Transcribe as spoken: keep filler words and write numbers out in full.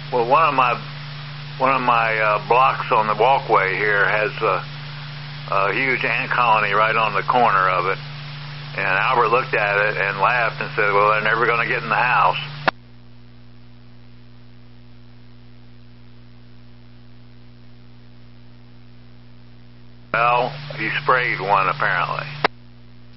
Well, one of my one of my uh, blocks on the walkway here has a, a huge ant colony right on the corner of it. And Albert looked at it and laughed and said, well, they're never going to get in the house. Well, he sprayed one apparently.